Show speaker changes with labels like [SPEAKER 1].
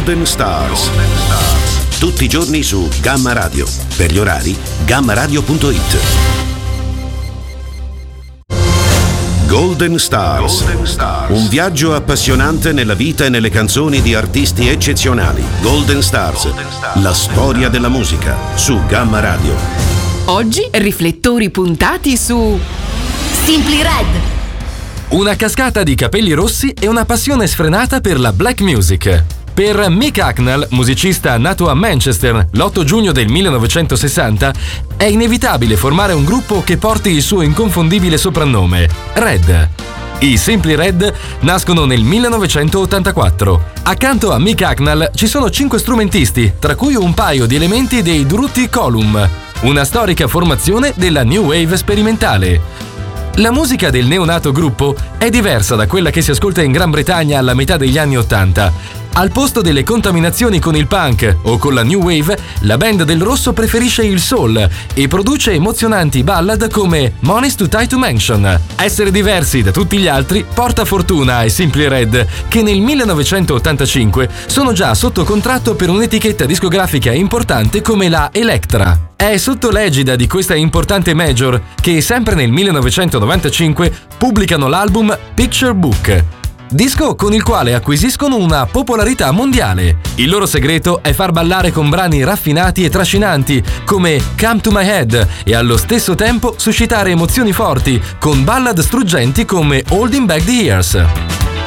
[SPEAKER 1] Golden Stars. Tutti i giorni su Gamma Radio. Per gli orari, gammaradio.it. Golden Stars. Un viaggio appassionante nella vita e nelle canzoni di artisti eccezionali. Golden Stars. La storia della musica su Gamma Radio.
[SPEAKER 2] Oggi riflettori puntati su
[SPEAKER 3] Simply Red.
[SPEAKER 4] Una cascata di capelli rossi e una passione sfrenata per la black music. Per Mick Hucknall, musicista nato a Manchester l'8 giugno del 1960, è inevitabile formare un gruppo che porti il suo inconfondibile soprannome, Red. I Simply Red nascono nel 1984. Accanto a Mick Hucknall ci sono 5 strumentisti, tra cui un paio di elementi dei Durutti Column, una storica formazione della New Wave sperimentale. La musica del neonato gruppo è diversa da quella che si ascolta in Gran Bretagna alla metà degli anni '80. Al posto delle contaminazioni con il punk o con la new wave, la band del rosso preferisce il soul e produce emozionanti ballad come Money's Too Tight to Mention. Essere diversi da tutti gli altri porta fortuna ai Simply Red, che nel 1985 sono già sotto contratto per un'etichetta discografica importante come la Elektra. È sotto l'egida di questa importante major che sempre nel 1995 pubblicano l'album Picture Book, disco con il quale acquisiscono una popolarità mondiale. Il loro segreto è far ballare con brani raffinati e trascinanti come Come to My Head e allo stesso tempo suscitare emozioni forti con ballad struggenti come Holding Back the Years.